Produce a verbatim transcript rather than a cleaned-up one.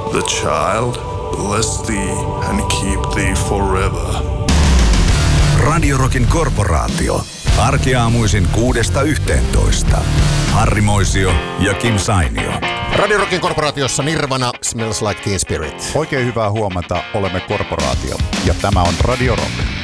The child, bless thee and keep thee forever. Radio Rockin korporaatio. Arkiaamuisin kuudesta yhteentoista. Harri Moisio ja Kim Sainio. Radio Rockin korporaatiossa Nirvana, Smells Like Teen Spirit. Oikein hyvää huomenta, olemme korporaatio ja tämä on Radio Rock.